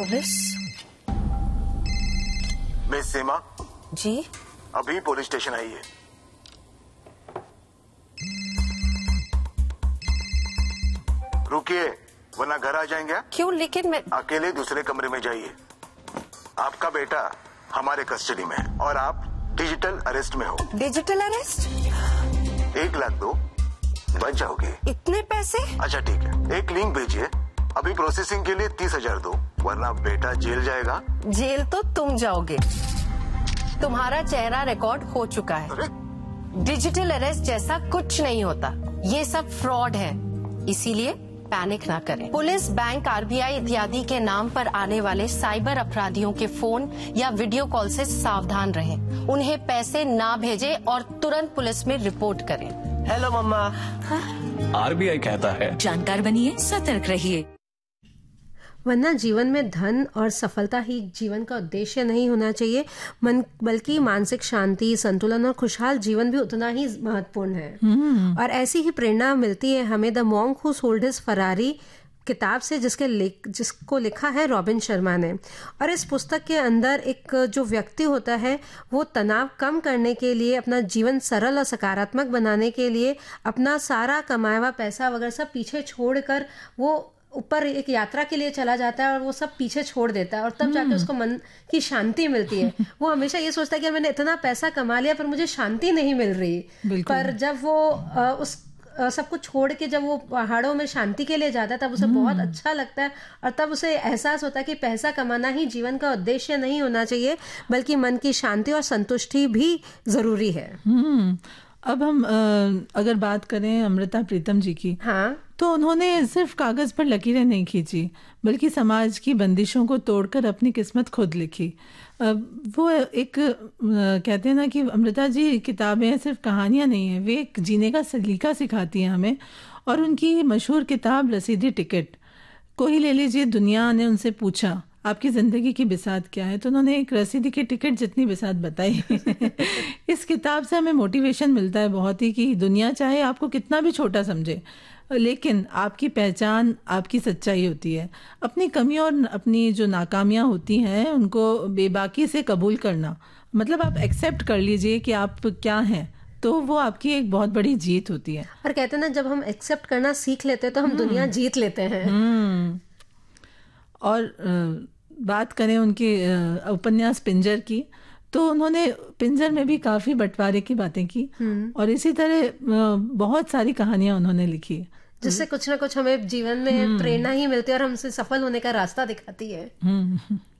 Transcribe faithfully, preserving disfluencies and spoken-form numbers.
Police. Miss सीमा जी अभी police station आई है। रुकिए वरना घर आ जाएंगे। क्यों? लेकिन मैं अकेले दूसरे कमरे में जाइए। आपका बेटा हमारे कस्टडी में है और आप डिजिटल अरेस्ट में हो। Digital arrest? एक लाख दो बच जाओगे। इतने पैसे? अच्छा ठीक है, एक लिंक भेजिए। अभी प्रोसेसिंग के लिए तीस हजार दो वरना बेटा जेल जाएगा। जेल तो तुम जाओगे। तुम्हारा चेहरा रिकॉर्ड हो चुका है। अरे डिजिटल अरेस्ट जैसा कुछ नहीं होता, ये सब फ्रॉड है। इसीलिए पैनिक ना करें। पुलिस, बैंक, आरबीआई इत्यादि के नाम पर आने वाले साइबर अपराधियों के फोन या वीडियो कॉल से सावधान रहें। उन्हें पैसे ना भेजें और तुरंत पुलिस में रिपोर्ट करें। हेलो मम्मा। आरबीआई कहता है जानकार बनिए, सतर्क रहिए। वरना जीवन में धन और सफलता ही जीवन का उद्देश्य नहीं होना चाहिए, मन बल्कि मानसिक शांति, संतुलन और खुशहाल जीवन भी उतना ही महत्वपूर्ण है। और ऐसी ही प्रेरणा मिलती है हमें the monk who sold his Ferrari किताब से, जिसके लिख जिसको लिखा है रॉबिन शर्मा ने। और इस पुस्तक के अंदर एक जो व्यक्ति होता है वो तनाव कम करने के लिए, अपना जीवन सरल और सकारात्मक बनाने के लिए अपना सारा कमाया हुआ पैसा वगैरह सब पीछे छोड़कर वो ऊपर एक यात्रा के लिए चला जाता है और वो सब पीछे छोड़ देता है और तब जाके उसको मन की शांति मिलती है। वो हमेशा ये सोचता है कि मैंने इतना पैसा कमा लिया पर मुझे शांति नहीं मिल रही। पर जब वो आ, उस आ, सब कुछ छोड़ के जब वो पहाड़ों में शांति के लिए जाता है तब उसे बहुत अच्छा लगता है और तब उसे एहसास होता है कि पैसा कमाना ही जीवन का उद्देश्य नहीं होना चाहिए, बल्कि मन की शांति और संतुष्टि भी जरूरी है। अब हम अगर बात करें अमृता प्रीतम जी की, हाँ, तो उन्होंने सिर्फ कागज पर लकीरें नहीं खींची बल्कि समाज की बंदिशों को तोड़कर अपनी किस्मत खुद लिखी। वो एक कहते हैं ना कि अमृता जी किताबें सिर्फ कहानियां नहीं है, वे एक जीने का सलीका सिखाती हैं हमें। और उनकी मशहूर किताब रसीदी टिकट को ही ले लीजिए। दुनिया ने उनसे पूछा आपकी ज़िंदगी की बिसात क्या है, तो उन्होंने एक रसीदी की टिकट जितनी बिसात बताई। इस किताब से हमें मोटिवेशन मिलता है बहुत ही कि दुनिया चाहे आपको कितना भी छोटा समझे, लेकिन आपकी पहचान आपकी सच्चाई होती है। अपनी कमियों और अपनी जो नाकामियां होती हैं उनको बेबाकी से कबूल करना, मतलब आप एक्सेप्ट कर लीजिए कि आप क्या हैं, तो वो आपकी एक बहुत बड़ी जीत होती है। और कहते हैं ना, जब हम एक्सेप्ट करना सीख लेते हैं तो हम दुनिया जीत लेते हैं। और बात करें उनके उपन्यास पिंजर की, तो उन्होंने पिंजर में भी काफी बंटवारे की बातें की और इसी तरह बहुत सारी कहानियां उन्होंने लिखी जिससे कुछ ना कुछ हमें जीवन में प्रेरणा ही मिलती है और हमसे सफल होने का रास्ता दिखाती है।